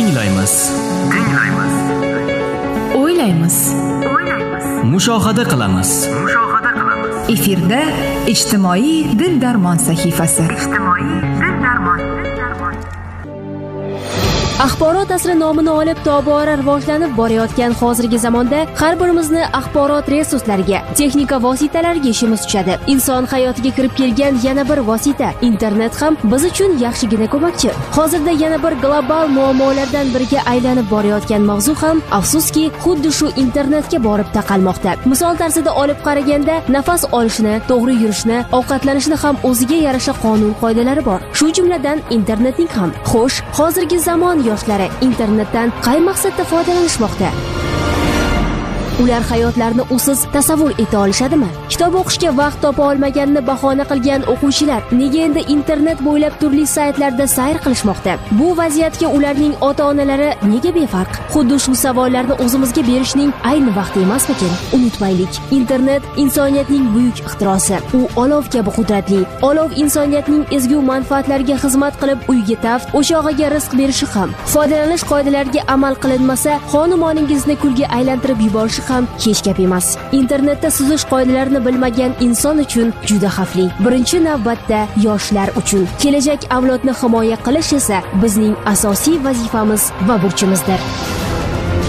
Tinglaymiz. O'ylaymiz. Mushohada qilamiz. Efirda ijtimoiy dil-darmon sahifasi. Axborot asri nomini olib tobora rivojlanib borayotgan hozirgi zamonda har birimizni axborot resurslariga, texnika vositalariga ishimiz tushadi. Inson hayotiga kirib kelgan yana bir vosita internet ham biz uchun yaxshigina ko'makchi. Hozirda yana bir global muammolardan biriga aylanib borayotgan mavzu ham afsuski xuddi shu internetga borib taqalmoqda. Misol tarzida olib qaraganda nafas olishni, to'g'ri yurishni, ovqatlanishni ham o'ziga yarasha qonun qoidalari bor. Shu jumladan internetning ham. Xo'sh, hozirgi zamon yoshlari internetdan qay maqsadda foydalanishmoqda? Ular hayotlarini usiz tasavvur eta olishadimi? Kitob o'qishga vaqt topa olmaganini bahona qilgan o'quvchilar nega endi internet bo'ylab turli saytlarda sayr qilishmoqda? Bu vaziyatga ularning ota-onalari nega befarq? Xuddi shu savollarni o'zimizga berishning ayni vaqti emasmikin? Unutmaylik, internet insoniyatning buyuk ixtirosi. U olov kabi qudratli. Olov insoniyatning ezgu manfaatlariga xizmat qilib uyga taft, o'chog'iga rizq berishi ham. Foydalanish qoidalariga amal qilinmasa, xonumoningizni kulga aylantirib yuborishi ham hech gap emas. Internetda suzish qoidalarini bilmagan inson uchun juda xavfli. Birinchi navbatda yoshlar uchun. Kelajak avlodni himoya qilish esa bizning asosiy vazifamiz va burchimizdir.